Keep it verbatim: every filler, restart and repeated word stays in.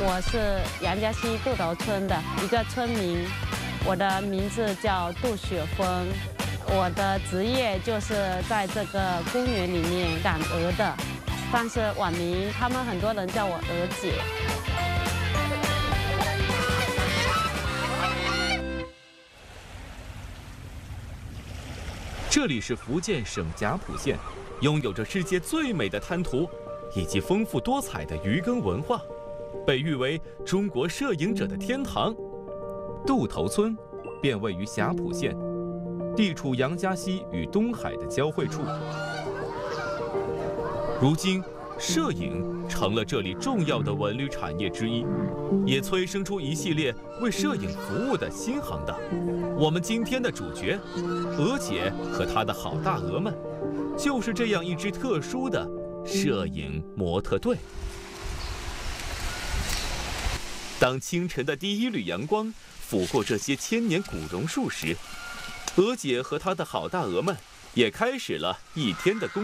我是杨家溪渡头村的一个村民，我的名字叫杜雪峰，我的职业就是在这个公园里面赶鹅的，但是网民他们很多人叫我鹅姐。 这里是福建省甲浦县，拥有着世界最美的滩涂，以及丰富多彩的渔耕文化，被誉为中国摄影者的天堂。渡头村便位于甲浦县，地处杨家溪与东海的交汇处。如今，摄影成了这里重要的文旅产业之一，也催生出一系列为摄影服务的新行当。我们今天的主角，鹅姐和她的好大鹅们，就是这样一支特殊的摄影模特队。当清晨的第一缕阳光拂过这些千年古榕树时，鹅姐和她的好大鹅们也开始了一天的工作。